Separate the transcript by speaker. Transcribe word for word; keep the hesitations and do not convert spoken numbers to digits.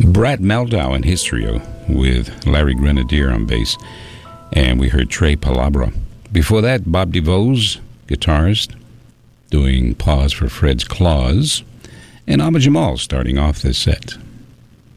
Speaker 1: Brad Meldau and his trio with Larry Grenadier on bass. And we heard Trey Palabra. Before that, Bob DeVos, guitarist, doing Pause for Fred's Claws. And Ahmad Jamal starting off this set.